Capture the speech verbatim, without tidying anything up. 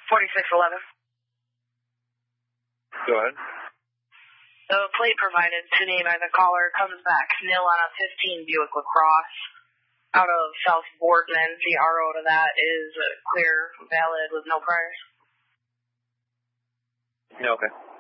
forty-six eleven. Go ahead. The plate provided to me by the caller comes back nil on a fifteen Buick LaCrosse out of South Boardman. The R O to that is clear, valid, with no priors. Okay.